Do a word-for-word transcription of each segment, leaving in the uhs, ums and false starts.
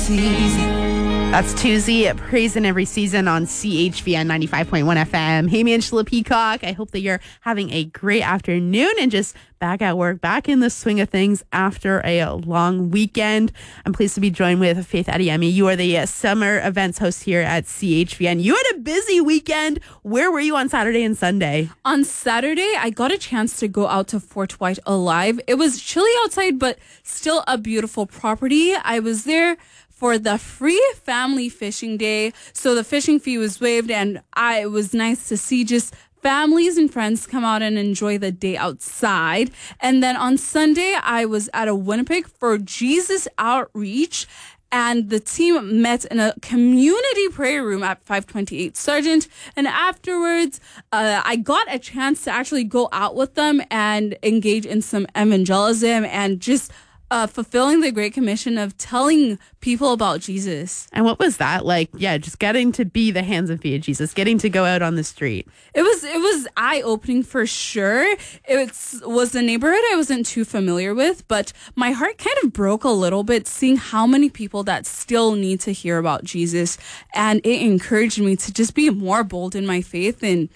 season. That's Tuesday, Praise in Every Season on C H V N ninety-five point one F M. Hey, me, Angela Peacock. I hope that you're having a great afternoon and just back at work, back in the swing of things after a long weekend. I'm pleased to be joined with Faith Adeyemi. You are the summer events host here at C H V N. You had a busy weekend. Where were you on Saturday and Sunday? On Saturday, I got a chance to go out to Fort White Alive. It was chilly outside, but still a beautiful property. I was there for the free family fishing day. So the fishing fee was waived, and I, it was nice to see just families and friends come out and enjoy the day outside. And then on Sunday, I was at a Winnipeg for Jesus Outreach, and the team met in a community prayer room at five twenty-eight Sargent. And afterwards, uh, I got a chance to actually go out with them and engage in some evangelism and just Uh, fulfilling the Great Commission of telling people about Jesus. And what was that like? Yeah, just getting to be the hands and feet of Jesus, getting to go out on the street. It was it was eye-opening for sure. It was a neighborhood I wasn't too familiar with, but my heart kind of broke a little bit seeing how many people that still need to hear about Jesus. And it encouraged me to just be more bold in my faith and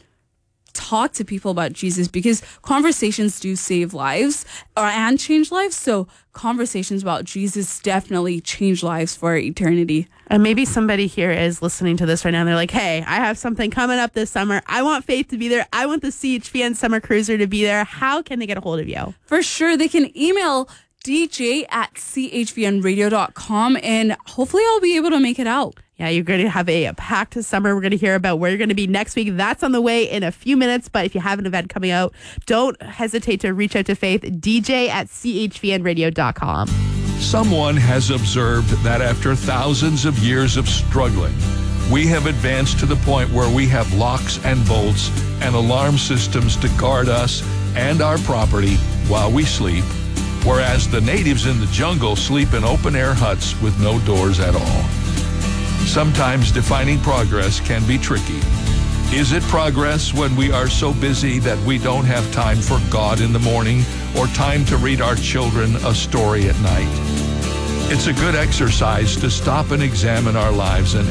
talk to people about Jesus, because conversations do save lives or and change lives. So conversations about Jesus definitely change lives for eternity. And maybe somebody here is listening to this right now and they're like, hey, I have something coming up this summer. I want Faith to be there. I want the C H V N Summer Cruiser to be there. How can they get a hold of you? For sure. They can email D J at C H V N radio dot com, and hopefully I'll be able to make it out. Yeah, you're going to have a, a packed summer. We're going to hear about where you're going to be next week. That's on the way in a few minutes. But if you have an event coming out, don't hesitate to reach out to Faith, D J at C H V N radio dot com. Someone has observed that after thousands of years of struggling, we have advanced to the point where we have locks and bolts and alarm systems to guard us and our property while we sleep, whereas the natives in the jungle sleep in open-air huts with no doors at all. Sometimes defining progress can be tricky. Is it progress when we are so busy that we don't have time for God in the morning or time to read our children a story at night? It's a good exercise to stop and examine our lives and